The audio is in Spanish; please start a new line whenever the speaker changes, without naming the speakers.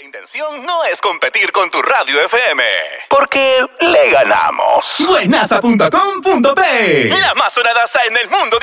intención no es competir con tu radio FM, porque le ganamos.
Buenaza.com.p,
la más sonadaza en el mundo